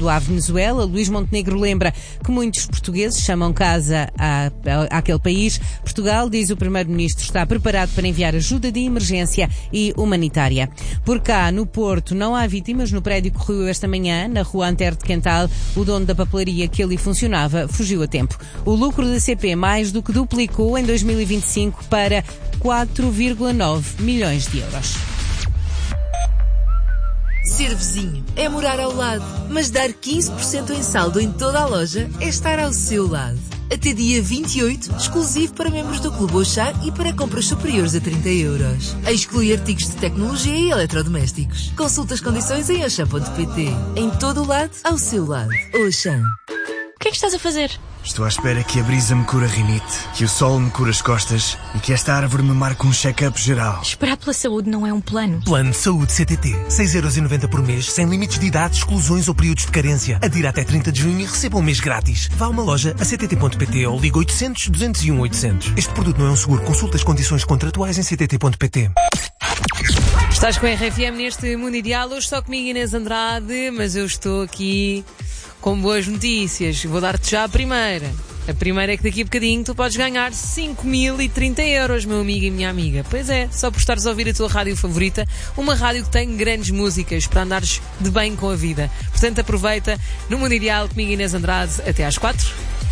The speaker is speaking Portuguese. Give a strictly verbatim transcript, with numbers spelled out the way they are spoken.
ligado à Venezuela. Luís Montenegro lembra que muitos portugueses chamam casa à, à, àquele país. Portugal, diz o primeiro-ministro, está preparado para enviar ajuda de emergência e humanitária. Por cá, no Porto, não há vítimas no prédio que ruiu esta manhã, na rua Antero de Quental. O dono da papelaria que ali funcionava fugiu a tempo. O lucro da C P mais do que duplicou em dois mil e vinte e cinco para quatro vírgula nove milhões de euros. Ser vizinho é morar ao lado, mas dar quinze por cento em saldo em toda a loja é estar ao seu lado. Até dia vinte e oito, exclusivo para membros do Clube Auchan e para compras superiores a trinta euros. Exclui artigos de tecnologia e eletrodomésticos. Consulta as condições em auchan ponto pt. Em todo o lado, ao seu lado. Auchan. O que é que estás a fazer? Estou à espera que a brisa me cure a rinite, que o sol me cure as costas e que esta árvore me marque um check-up geral. Esperar pela saúde não é um plano. Plano de Saúde C T T. seis euros e noventa por mês, sem limites de idade, exclusões ou períodos de carência. Adira até trinta de junho e receba um mês grátis. Vá a uma loja a c t t ponto p t ou liga oitocentos, duzentos e um, oitocentos. Este produto não é um seguro. Consulte as condições contratuais em c t t ponto p t. Estás com a R F M neste Mundo Ideal. Hoje estou comigo, Inês Andrade, mas eu estou aqui com boas notícias. Vou dar-te já a primeira. A primeira é que daqui a bocadinho tu podes ganhar cinco mil e trinta euros, meu amigo e minha amiga. Pois é, só por estares a ouvir a tua rádio favorita, uma rádio que tem grandes músicas para andares de bem com a vida. Portanto, aproveita no Mundo Ideal comigo, Inês Andrade, até às quatro.